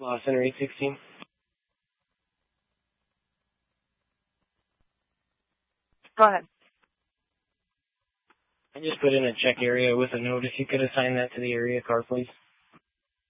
Law Center 816. Go ahead. I just put in a check area with a note. If you could assign that to the area car, please.